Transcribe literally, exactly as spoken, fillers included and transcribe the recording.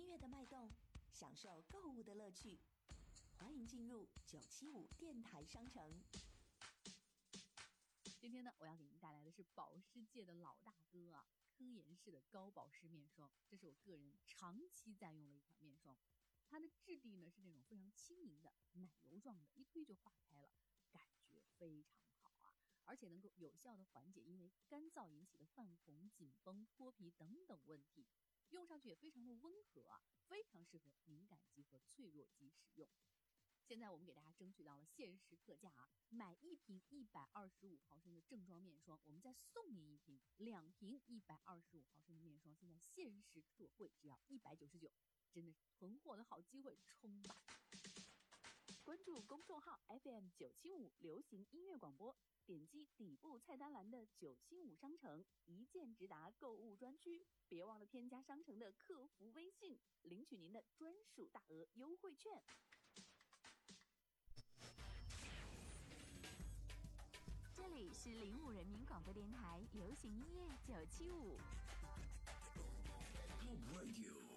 乐的脉动，享受购物的乐趣。欢迎进入九七五电台商城。 今天呢，我要给您带来的是保湿界的老大哥啊，科颜氏的高保湿面霜。这是我个人长期在用的一款面霜，它的质地呢是那种非常轻盈的奶油状的，一推就化开了，感觉非常好啊，而且能够有效的缓解因为干燥引起的泛红、紧绷、脱皮等等问题，用上去也非常的温和啊，非常适合敏感肌和脆弱肌使用。现在我们给大家争取到了限时特价啊，买一瓶一百二十五毫升的正装面霜，我们再送您一瓶两瓶一百二十五毫升的面霜，现在限时特惠，只要一百九十九，真的是囤货的好机会，冲吧！关注公众号 F M 九七五流行音乐广播，点击底部菜单栏的九七五商城，一键直达购物专区，别忘了添加商城的客服微信，领取您的专属大额优惠券。 这里是零五人民广播电台流行音乐九七五。 Top Radio